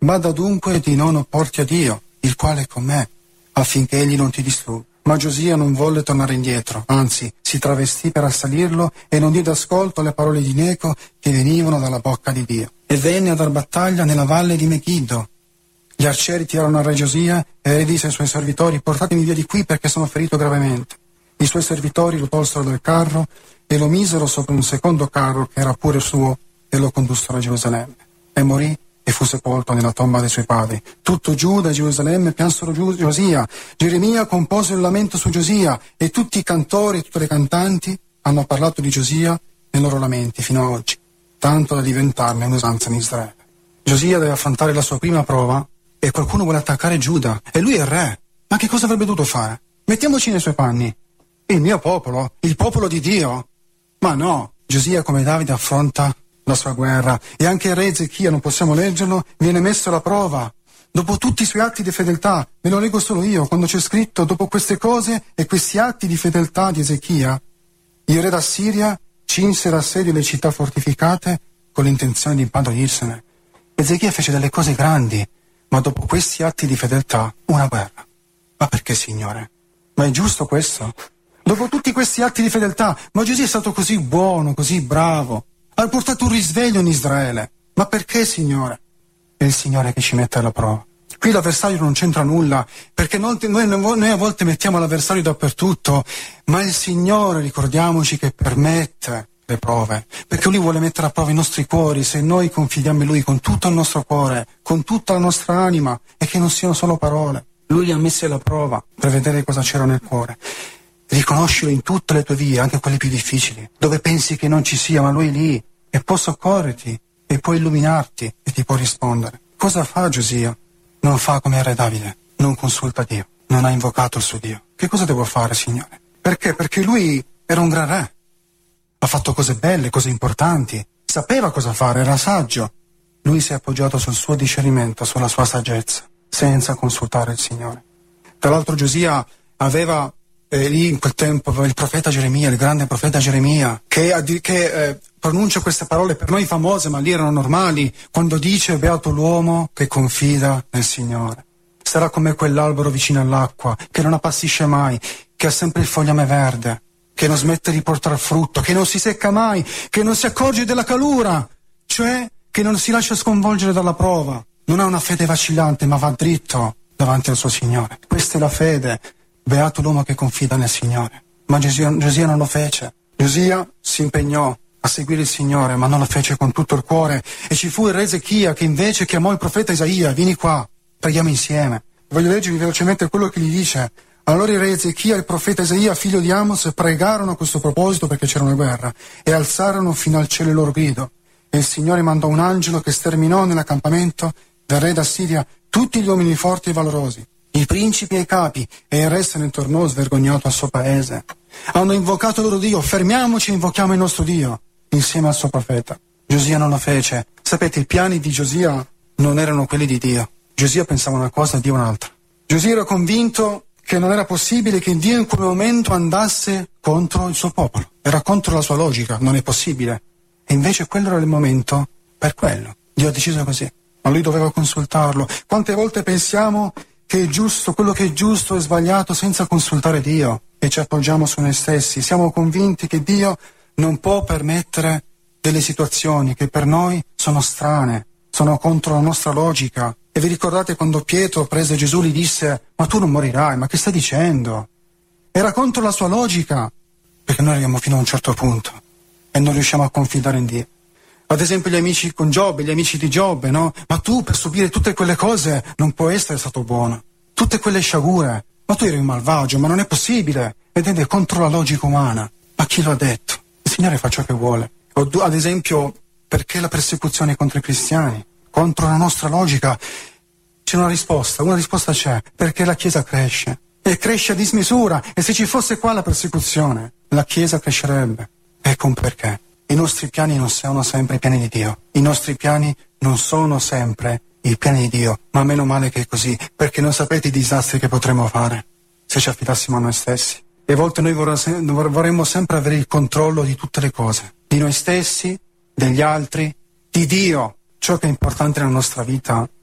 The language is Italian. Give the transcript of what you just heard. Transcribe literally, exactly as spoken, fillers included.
Bada dunque di non opporti a Dio, il quale è con me, affinché egli non ti distrugga. Ma Giosia non volle tornare indietro, anzi si travestì per assalirlo e non diede ascolto alle parole di Neco che venivano dalla bocca di Dio. E venne a dar battaglia nella valle di Megiddo. Gli arcieri tirarono a re Giosia e disse ai suoi servitori: portatemi via di qui perché sono ferito gravemente. I suoi servitori lo tolsero dal carro e lo misero sopra un secondo carro che era pure suo e lo condussero a Gerusalemme. E morì e fu sepolto nella tomba dei suoi padri. Tutto Giuda e Gerusalemme piansero Giosia. Geremia compose un lamento su Giosia e tutti i cantori e tutte le cantanti hanno parlato di Giosia nei loro lamenti fino a oggi, tanto da diventarne un'usanza in Israele. Giosia deve affrontare la sua prima prova e qualcuno vuole attaccare Giuda e lui è il re. Ma che cosa avrebbe dovuto fare? Mettiamoci nei suoi panni. Il mio popolo? Il popolo di Dio? Ma no, Giosia come Davide affronta la sua guerra e anche il re Ezechia, non possiamo leggerlo, viene messo alla prova. Dopo tutti i suoi atti di fedeltà, ve lo leggo solo io, quando c'è scritto: dopo queste cose e questi atti di fedeltà di Ezechia, il re d'Assiria cinse d'assedio le città fortificate con l'intenzione di impadronirsene. Ezechia fece delle cose grandi, ma dopo questi atti di fedeltà, una guerra. Ma perché, Signore? Ma è giusto questo? Dopo tutti questi atti di fedeltà, ma Giosia è stato così buono, così bravo, ha portato un risveglio in Israele. Ma perché, Signore? È il Signore che ci mette alla prova. Qui l'avversario non c'entra nulla, perché noi, noi, noi a volte mettiamo l'avversario dappertutto, ma è il Signore, ricordiamoci, che permette le prove, perché Lui vuole mettere a prova i nostri cuori, se noi confidiamo in Lui con tutto il nostro cuore, con tutta la nostra anima, e che non siano solo parole. Lui li ha messi alla prova per vedere cosa c'era nel cuore. Riconoscilo in tutte le tue vie, anche quelle più difficili, dove pensi che non ci sia, ma Lui è lì e può soccorrerti e può illuminarti e ti può rispondere. Cosa fa Giosia? Non fa come il re Davide, non consulta Dio, non ha invocato il suo Dio. Che cosa devo fare, Signore? Perché? Perché lui era un gran re, ha fatto cose belle, cose importanti, sapeva cosa fare, era saggio. Lui si è appoggiato sul suo discernimento, sulla sua saggezza, senza consultare il Signore. Tra l'altro Giosia aveva eh, lì in quel tempo aveva il profeta Geremia, il grande profeta Geremia, che, che eh, pronuncia queste parole per noi famose, ma lì erano normali, quando dice: beato l'uomo che confida nel Signore. Sarà come quell'albero vicino all'acqua, che non appassisce mai, che ha sempre il fogliame verde, che non smette di portare frutto, che non si secca mai, che non si accorge della calura, cioè che non si lascia sconvolgere dalla prova. Non ha una fede vacillante, ma va dritto davanti al suo Signore. Questa è la fede. Beato l'uomo che confida nel Signore. Ma Giosia, Giosia non lo fece. Giosia si impegnò a seguire il Signore, ma non lo fece con tutto il cuore. E ci fu il re Ezechia che invece chiamò il profeta Isaia: vieni qua, preghiamo insieme. Voglio leggervi velocemente quello che gli dice. Allora il re Ezechia e il profeta Isaia, figlio di Amos, pregarono a questo proposito, perché c'era una guerra, e alzarono fino al cielo il loro grido. E il Signore mandò un angelo che sterminò nell'accampamento del re d'Assiria tutti gli uomini forti e valorosi, i principi e i capi, e il re se ne tornò svergognato al suo paese. Hanno invocato il loro Dio: fermiamoci e invochiamo il nostro Dio, insieme al suo profeta. Giosia non lo fece. Sapete, i piani di Giosia non erano quelli di Dio. Giosia pensava una cosa e Dio un'altra. Giosia era convinto che non era possibile che Dio in quel momento andasse contro il suo popolo. Era contro la sua logica, non è possibile. E invece quello era il momento per quello. Dio ha deciso così, ma lui doveva consultarlo. Quante volte pensiamo che è giusto, quello che è giusto è sbagliato senza consultare Dio, e ci appoggiamo su noi stessi. Siamo convinti che Dio non può permettere delle situazioni che per noi sono strane, sono contro la nostra logica. E vi ricordate quando Pietro prese Gesù, gli disse: ma tu non morirai, ma che stai dicendo? Era contro la sua logica, perché noi arriviamo fino a un certo punto e non riusciamo a confidare in Dio. Ad esempio gli amici con Giobbe, gli amici di Giobbe, no? Ma tu per subire tutte quelle cose non puoi essere stato buono. Tutte quelle sciagure, ma tu eri un malvagio, ma non è possibile. Ed è contro la logica umana. Ma chi lo ha detto? Il Signore fa ciò che vuole. O, ad esempio, perché la persecuzione contro i cristiani? Contro la nostra logica? C'è una risposta, una risposta c'è, perché la Chiesa cresce, e cresce a dismisura, e se ci fosse qua la persecuzione, la Chiesa crescerebbe. Ecco un perché. I nostri piani non sono sempre i piani di Dio, i nostri piani non sono sempre i piani di Dio, ma meno male che è così, perché non sapete i disastri che potremmo fare se ci affidassimo a noi stessi. E a volte noi vorremmo sempre avere il controllo di tutte le cose, di noi stessi, degli altri, di Dio. Ciò che è importante nella nostra vita